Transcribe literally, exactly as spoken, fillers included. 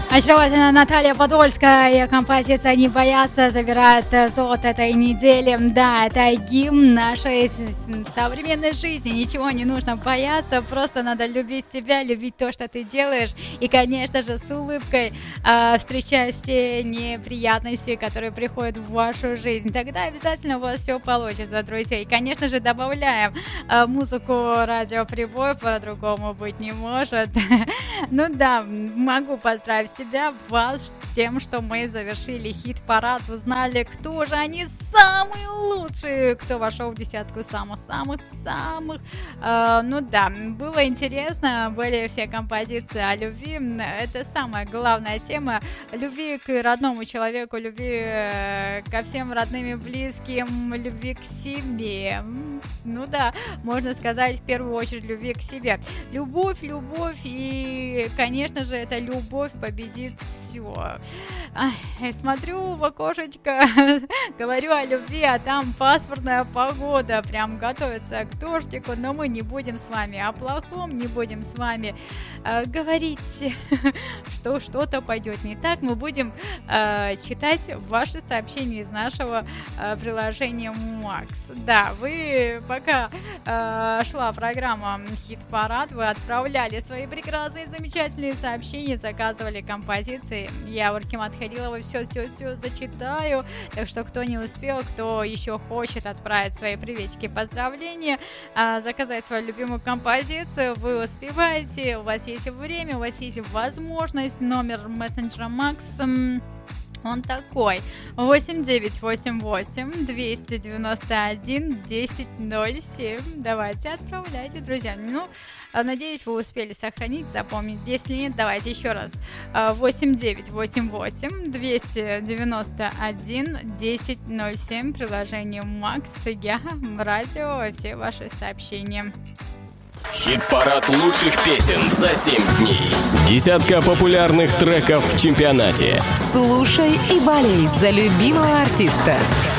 Очаровательная Наталья Подольская, композиция «Не бояться» забирает золото этой недели. Да, это гимн нашей современной жизни. Ничего не нужно бояться, просто надо любить себя, любить то, что ты делаешь. И, конечно же, с улыбкой э, встречать все неприятности, которые приходят в вашу жизнь. Тогда обязательно у вас все получится, друзья. И, конечно же, добавляем э, музыку радиоприбой, по-другому быть не может. Ну да, могу поздравить себя, вас, с тем, что мы завершили хит-парад, узнали, кто же они самые лучшие, кто вошел в десятку самых-самых-самых. Э, ну да, было интересно, были все композиции о любви. Это самая главная тема. Любви к родному человеку, любви ко всем родным и близким, любви к себе. Ну да, можно сказать, в первую очередь, любви к себе. Любовь, любовь, и, конечно же, эта любовь победит все. Ай, смотрю в окошечко, говорю о любви, а там пасмурная погода, прям готовится к дождику, но мы не будем с вами о плохом, не будем с вами э, говорить, что что-то пойдет не так. Мы будем э, читать ваши сообщения из нашего э, приложения Макс. Да, вы пока э, шла программа «Хит-парад», вы отправляли свои прекрасные, замечательные сообщения, заказывали композиции. Я, Уркимат Халилова, все-все-все зачитаю. Так что, кто не успел, кто еще хочет отправить свои приветики, поздравления, э, заказать свою любимую композицию, вы успеваете, у вас есть время, у вас есть возможность. Номер мессенджера Макс, он такой: восемь девять восемь восемь двести девяносто один десять ноль семь. Давайте, отправляйте, друзья. Ну, надеюсь, вы успели сохранить, запомнить. Если нет, давайте еще раз. восемь девять восемь восемь двести девяносто один десять ноль семь. Приложение Макс, я, радио, все ваши сообщения. Хит-парад лучших песен за семь дней. Десятка популярных треков в чемпионате. Слушай и болей за любимого артиста.